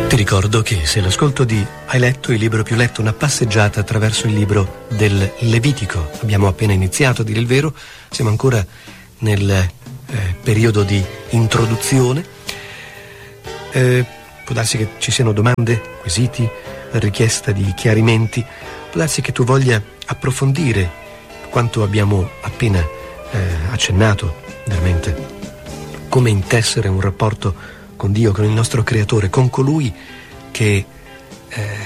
Ti ricordo che se l'ascolto di Hai letto il libro più letto, una passeggiata attraverso il libro del Levitico. Abbiamo appena iniziato, a dire il vero, siamo ancora nel periodo di introduzione. Può darsi che ci siano domande, quesiti, richiesta di chiarimenti, può darsi che tu voglia approfondire quanto abbiamo appena accennato, veramente, come intessere un rapporto con Dio, con il nostro Creatore, con colui che